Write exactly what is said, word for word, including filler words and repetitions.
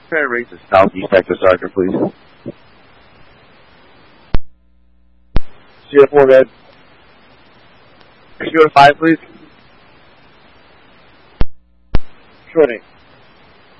Prairie to Southeast Texas, Sergeant, please. Sierra four, red. Sierra five, please. Shorting.